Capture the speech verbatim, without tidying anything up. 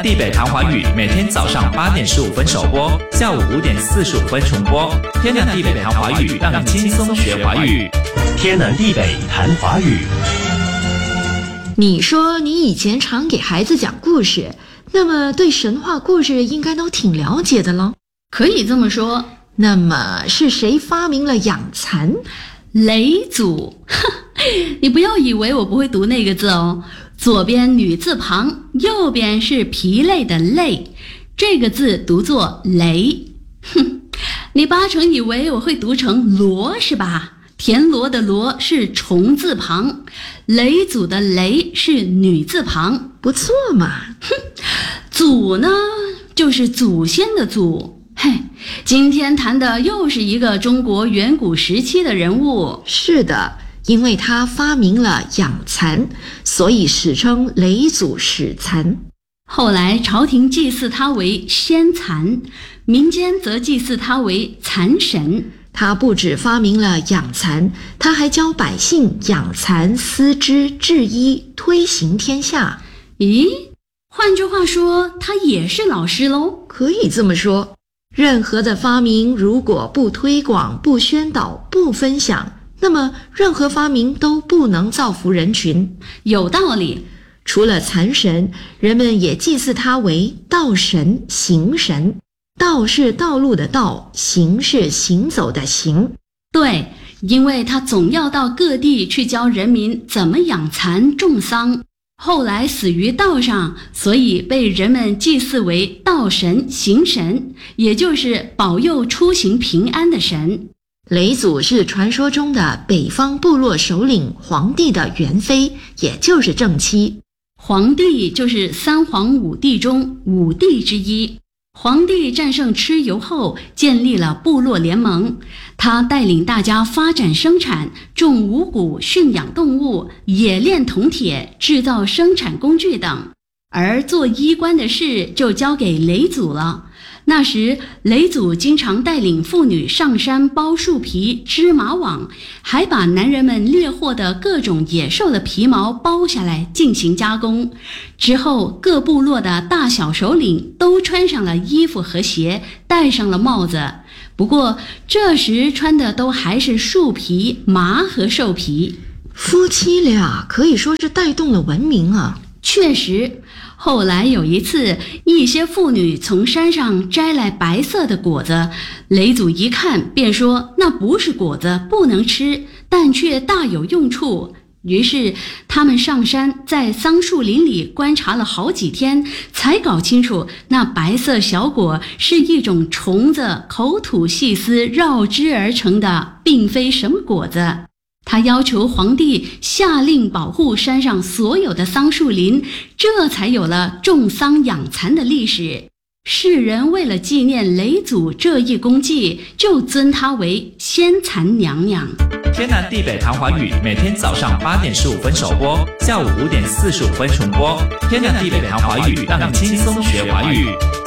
地北谈华语每天早上八点十五分首播，下午五点四十五分重播。天南地北谈华语，让你轻松学华语。 天南地北谈华语。 你说你以前常给孩子讲故事，那么对神话故事应该都挺了解的了。 可以这么说。 那么是谁发明了养蚕？ 嫘祖。你不要以为我不会读那个字哦，左边女字旁，右边是疲累的累，这个字读作雷。哼，你八成以为我会读成罗是吧？田螺的螺是虫字旁，嫘祖的嫘是女字旁， 不错嘛。 哼，祖呢就是祖先的祖。嘿，今天谈的又是一个中国远古时期的人物。 是的，因为他发明了养蚕，所以史称嫘祖始蚕。 后来朝廷祭祀他为先蚕，民间则祭祀他为蚕神。 他不只发明了养蚕，他还教百姓养蚕、丝织、制衣，推行天下。 咦，换句话说，他也是老师喽？ 可以这么说。任何的发明如果不推广、不宣导、不分享，那么任何发明都不能造福人群。 有道理。 除了蚕神，人们也祭祀他为道神、行神。道是道路的道，行是行走的行。 对，因为他总要到各地去教人民怎么养蚕种桑，后来死于道上，所以被人们祭祀为道神、行神，也就是保佑出行平安的神。 嫘祖是传说中的北方部落首领皇帝的元妃，也就是正妻。 皇帝就是三皇五帝中五帝之一。皇帝战胜蚩尤后，建立了部落联盟，他带领大家发展生产，种五谷，驯养动物，冶炼铜铁，制造生产工具等。而做衣冠的事就交给嫘祖了。那时嫘祖经常带领妇女上山剥树皮、织麻网，还把男人们猎获的各种野兽的皮毛剥下来进行加工。之后各部落的大小首领都穿上了衣服和鞋，戴上了帽子，不过这时穿的都还是树皮、麻和兽皮。 夫妻俩可以说是带动了文明啊。 确实，后来有一次，一些妇女从山上摘来白色的果子，嫘祖一看便说那不是果子，不能吃，但却大有用处。于是他们上山，在桑树林里观察了好几天，才搞清楚那白色小果是一种虫子口吐细丝绕枝而成的，并非什么果子。他要求皇帝下令保护山上所有的桑树林，这才有了种桑养蚕的历史。世人为了纪念嫘祖这一功绩，就尊她为先蚕娘娘。 天南地北谈华语每天早上八点十五分首播，下午五点四十五分重播。天南地北谈华语，让你轻松学华语。